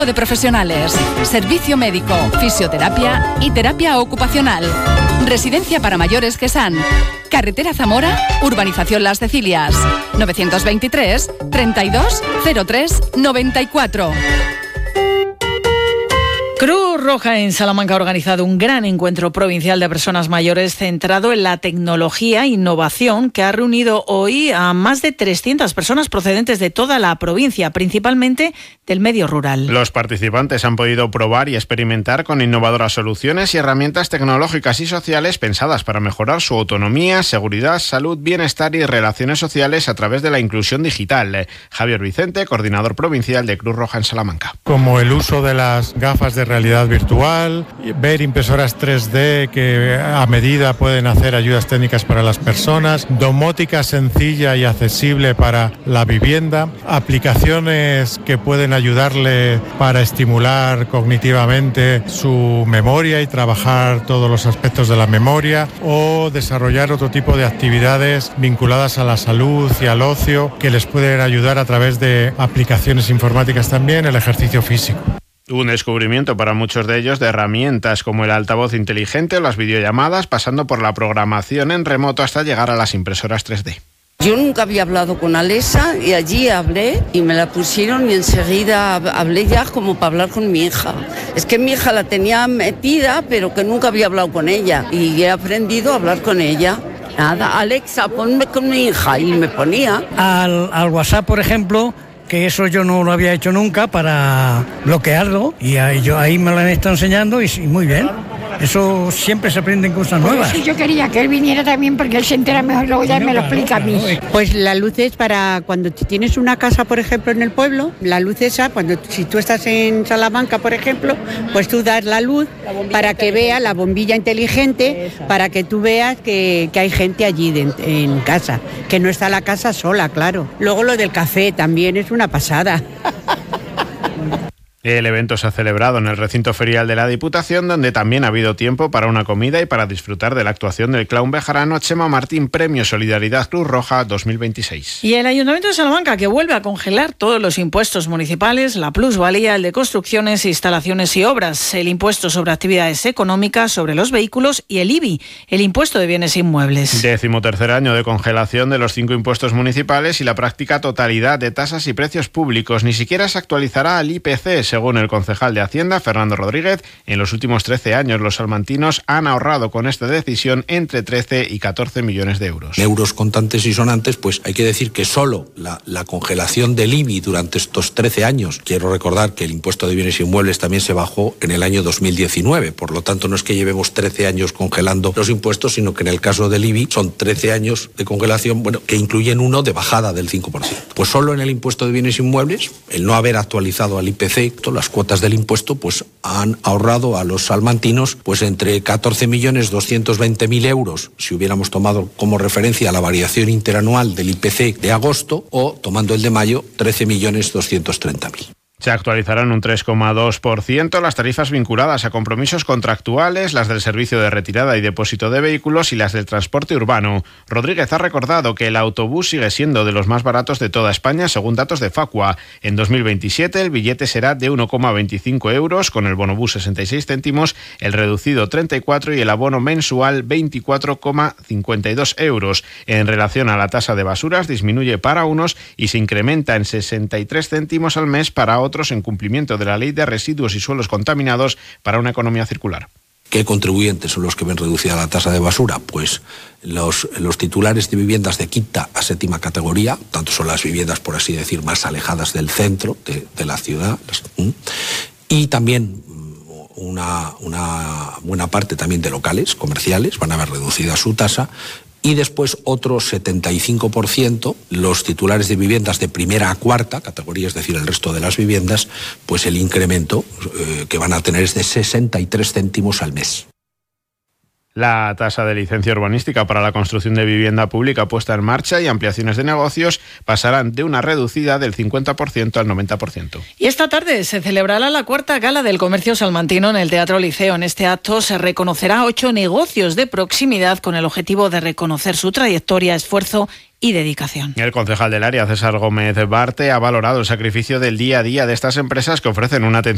de profesionales, servicio médico, fisioterapia y terapia ocupacional. Residencia para mayores Quesán. Carretera Zamora, Urbanización Las Cecilias. 923 32 03 94. Cruz Roja en Salamanca ha organizado un gran encuentro provincial de personas mayores centrado en la tecnología e innovación que ha reunido hoy a más de 300 personas procedentes de toda la provincia, principalmente del medio rural. Los participantes han podido probar y experimentar con innovadoras soluciones y herramientas tecnológicas y sociales pensadas para mejorar su autonomía, seguridad, salud, bienestar y relaciones sociales a través de la inclusión digital. Javier Vicente, coordinador provincial de Cruz Roja en Salamanca. Como el uso de las gafas de realidad virtual, ver impresoras 3D que a medida pueden hacer ayudas técnicas para las personas, domótica sencilla y accesible para la vivienda, aplicaciones que pueden ayudarle para estimular cognitivamente su memoria y trabajar todos los aspectos de la memoria, o desarrollar otro tipo de actividades vinculadas a la salud y al ocio que les pueden ayudar a través de aplicaciones informáticas también, el ejercicio físico. Un descubrimiento para muchos de ellos de herramientas como el altavoz inteligente o las videollamadas, pasando por la programación en remoto hasta llegar a las impresoras 3D. Yo nunca había hablado con Alexa y allí hablé y me la pusieron y enseguida hablé ya como para hablar con mi hija. Es que mi hija la tenía metida, pero que nunca había hablado con ella y he aprendido a hablar con ella. Nada, Alexa, ponme con mi hija, y me ponía. Al WhatsApp, por ejemplo, que eso yo no lo había hecho nunca, para bloquearlo, y ahí me lo han estado enseñando y muy bien. Eso siempre se aprenden cosas nuevas. Sí, yo quería que él viniera también porque él se entera mejor, luego ya me lo explica a mí. Pues la luz es para cuando tienes una casa, por ejemplo, en el pueblo, la luz esa, si tú estás en Salamanca, por ejemplo, pues tú das la luz para que vea la bombilla inteligente, para que tú veas que hay gente allí en casa, que no está la casa sola, claro. Luego lo del café también es una pasada. El evento se ha celebrado en el recinto ferial de la Diputación, donde también ha habido tiempo para una comida y para disfrutar de la actuación del clown bejarano Chema Martín, Premio Solidaridad Cruz Roja 2026. Y el Ayuntamiento de Salamanca, que vuelve a congelar todos los impuestos municipales, la plusvalía, el de construcciones, instalaciones y obras, el impuesto sobre actividades económicas, sobre los vehículos y el IBI, el impuesto de bienes inmuebles. 13º año de congelación de los 5 impuestos municipales y la práctica totalidad de tasas y precios públicos. Ni siquiera se actualizará al IPC. Según el concejal de Hacienda, Fernando Rodríguez, en los últimos 13 años los salmantinos han ahorrado con esta decisión entre 13 y 14 millones de euros. Euros contantes y sonantes, pues hay que decir que solo la congelación del IBI durante estos 13 años, quiero recordar que el impuesto de bienes inmuebles también se bajó en el año 2019, por lo tanto no es que llevemos 13 años congelando los impuestos, sino que en el caso del IBI son 13 años de congelación, que incluyen uno de bajada del 5%. Pues solo en el impuesto de bienes inmuebles, el no haber actualizado al IPC, las cuotas del impuesto, pues han ahorrado a los salmantinos pues entre 14.220.000 euros si hubiéramos tomado como referencia la variación interanual del IPC de agosto, o tomando el de mayo 13.230.000. Se actualizarán un 3,2% las tarifas vinculadas a compromisos contractuales, las del servicio de retirada y depósito de vehículos y las del transporte urbano. Rodríguez ha recordado que el autobús sigue siendo de los más baratos de toda España según datos de Facua. En 2027 el billete será de 1,25 euros, con el bonobús 66 céntimos, el reducido 34 y el abono mensual 24,52 euros. En relación a la tasa de basuras, disminuye para unos y se incrementa en 63 céntimos al mes para otros, en cumplimiento de la Ley de Residuos y Suelos Contaminados para una economía circular. ¿Qué contribuyentes son los que ven reducida la tasa de basura? Pues los titulares de viviendas de quinta a séptima categoría, tanto son las viviendas, por así decir, más alejadas del centro de la ciudad, y también una buena parte también de locales comerciales van a ver reducida su tasa. Y después otro 75%, los titulares de viviendas de primera a cuarta categoría, es decir, el resto de las viviendas, pues el incremento que van a tener es de 63 céntimos al mes. La tasa de licencia urbanística para la construcción de vivienda pública puesta en marcha y ampliaciones de negocios pasarán de una reducida del 50% al 90%. Y esta tarde se celebrará la 4ª Gala del Comercio Salmantino en el Teatro Liceo. En este acto se reconocerá 8 negocios de proximidad con el objetivo de reconocer su trayectoria, esfuerzo y dedicación. El concejal del área, César Gómez Barte, ha valorado el sacrificio del día a día de estas empresas que ofrecen una atención